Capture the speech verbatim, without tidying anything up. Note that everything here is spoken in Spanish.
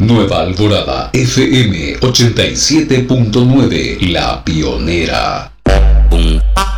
Nueva Alborada, F M ochenta y siete punto nueve, la pionera.